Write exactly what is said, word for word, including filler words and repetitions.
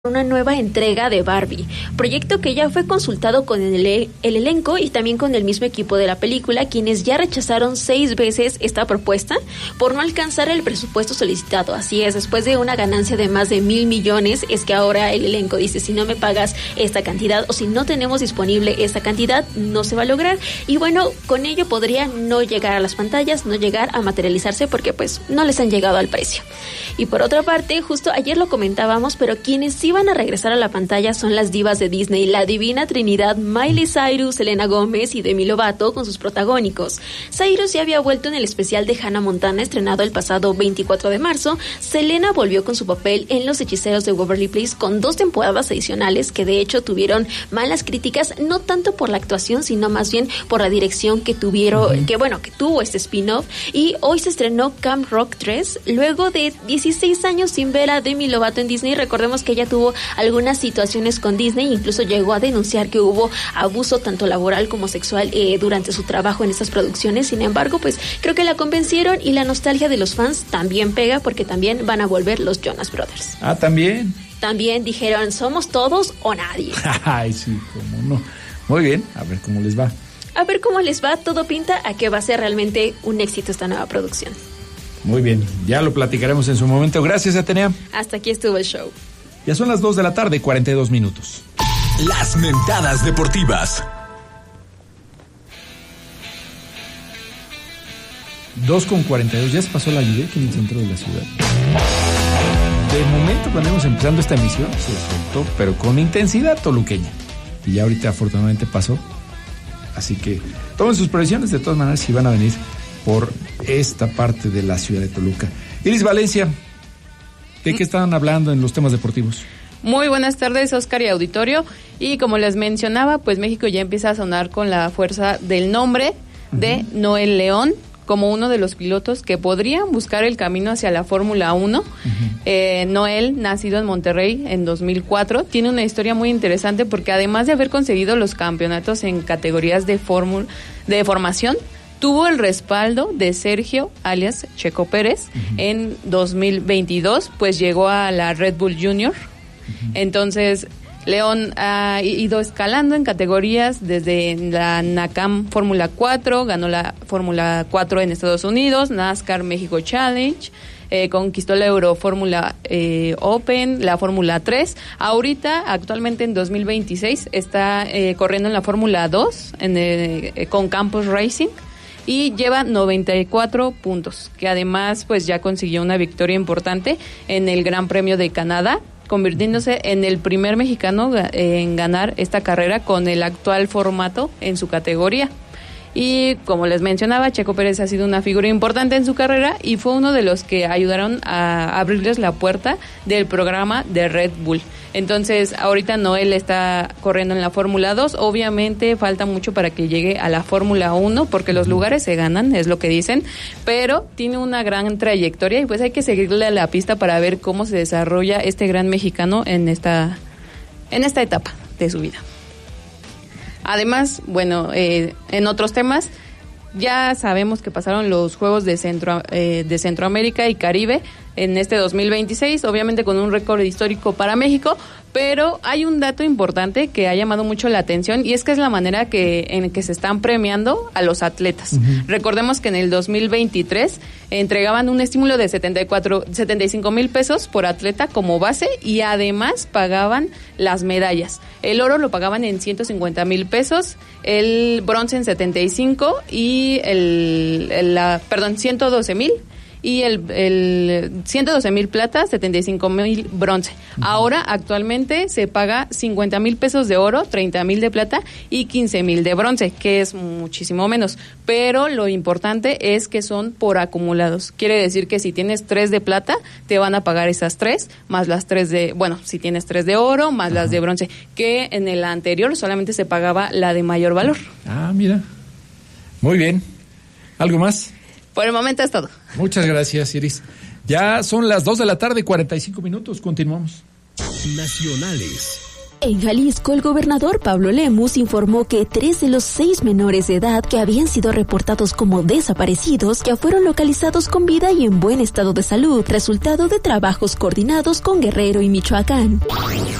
una nueva entrega de Barbie, proyecto que ya fue consultado con el, el elenco y también con el mismo equipo de la película, quienes ya rechazaron seis veces esta propuesta por no alcanzar el presupuesto solicitado. Así es, después de una ganancia de más de mil millones, es que ahora el elenco dice, si no me pagas esta cantidad o si no tenemos disponible esta cantidad, no se va a lograr. Y bueno, con ello podría no llegar a las pantallas, no llegar a materializarse porque pues no les han llegado al precio. Y por otra parte, justo ayer lo comentábamos, pero quienes sí van a regresar a la pantalla son las divas de Disney, la divina trinidad Miley Cyrus, Selena Gómez y Demi Lovato con sus protagónicos. Cyrus ya había vuelto en el especial de Hannah Montana estrenado el pasado veinticuatro de marzo. Selena volvió con su papel en Los Hechiceros de Waverly Place con dos temporadas adicionales que de hecho tuvieron malas críticas, no tanto por la actuación, sino más bien por la dirección que tuvieron, uh-huh. que bueno, que tuvo este spin-off. Y hoy se estrenó Camp Rock tres, luego de dieciséis años sin ver a Demi Lovato en Disney. Recordemos que ella tuvo algunas situaciones con Disney, incluso llegó a denunciar que hubo abuso tanto laboral como sexual eh, durante su trabajo en estas producciones. Sin embargo, pues creo que la convencieron y la nostalgia de los fans también pega porque también van a volver los Jonas Brothers. Ah, también. También dijeron, somos todos o nadie. Ay, sí, cómo no. Muy bien, a ver cómo les va. A ver cómo les va, todo pinta a que va a ser realmente un éxito esta nueva producción. Muy bien, ya lo platicaremos en su momento. Gracias, Atenea. Hasta aquí estuvo el show. Ya son las dos de la tarde, cuarenta y dos minutos. Las mentadas deportivas. dos con cuarenta y dos, ya se pasó la lluvia aquí en el centro de la ciudad. De momento, cuando íbamos empezando esta emisión, se soltó, pero con intensidad toluqueña. Y ya ahorita afortunadamente pasó. Así que tomen sus previsiones, de todas maneras, si van a venir por esta parte de la ciudad de Toluca. Iris Valencia, ¿de qué estaban hablando en los temas deportivos? Muy buenas tardes, Oscar y auditorio. Y como les mencionaba, pues México ya empieza a sonar con la fuerza del nombre de uh-huh. Noel León como uno de los pilotos que podrían buscar el camino hacia la Fórmula uno. Uh-huh. Eh, Noel, nacido en Monterrey en dos mil cuatro, tiene una historia muy interesante porque además de haber conseguido los campeonatos en categorías de, fórmula, de formación, tuvo el respaldo de Sergio, alias Checo Pérez, uh-huh. en dos mil veintidós, pues llegó a la Red Bull Junior. Uh-huh. Entonces, León ha ido escalando en categorías desde la NACAM Fórmula cuatro, ganó la Fórmula cuatro en Estados Unidos, NASCAR México Challenge, eh, conquistó la Euro Fórmula eh, Open, la Fórmula tres. Ahorita, actualmente en dos mil veintiséis, está eh, corriendo en la Fórmula dos en, eh, con Campos Racing. Y lleva noventa y cuatro puntos, que además pues ya consiguió una victoria importante en el Gran Premio de Canadá, convirtiéndose en el primer mexicano en ganar esta carrera con el actual formato en su categoría. Y como les mencionaba, Checo Pérez ha sido una figura importante en su carrera y fue uno de los que ayudaron a abrirles la puerta del programa de Red Bull. Entonces, ahorita Noel está corriendo en la Fórmula dos. Obviamente falta mucho para que llegue a la Fórmula uno porque los lugares se ganan, es lo que dicen, pero tiene una gran trayectoria y pues hay que seguirle a la pista para ver cómo se desarrolla este gran mexicano en esta, en esta etapa de su vida. Además, bueno, eh, en otros temas, ya sabemos que pasaron los Juegos de, Centro, eh, de Centroamérica y Caribe en este dos mil veintiséis, obviamente con un récord histórico para México, pero hay un dato importante que ha llamado mucho la atención y es que es la manera que en que se están premiando a los atletas. Uh-huh. Recordemos que en el dos mil veintitrés entregaban un estímulo de setenta y cuatro, setenta y cinco mil pesos por atleta como base y además pagaban las medallas. El oro lo pagaban en ciento cincuenta mil pesos, el bronce en setenta y cinco y el, el la, perdón, ciento doce mil. Y el, el ciento doce mil plata, setenta y cinco mil bronce. Uh-huh. Ahora, actualmente, se paga cincuenta mil pesos de oro, treinta mil de plata y quince mil de bronce, que es muchísimo menos. Pero lo importante es que son por acumulados. Quiere decir que si tienes tres de plata, te van a pagar esas tres, más las tres de, bueno, si tienes tres de oro, más uh-huh. las de bronce, que en el anterior solamente se pagaba la de mayor valor. Ah, mira. Muy bien. ¿Algo más? Por el momento es todo. Muchas gracias, Iris. Ya son las dos de la tarde, cuarenta y cinco minutos. Continuamos. Nacionales. En Jalisco, el gobernador Pablo Lemus informó que tres de los seis menores de edad que habían sido reportados como desaparecidos ya fueron localizados con vida y en buen estado de salud, resultado de trabajos coordinados con Guerrero y Michoacán.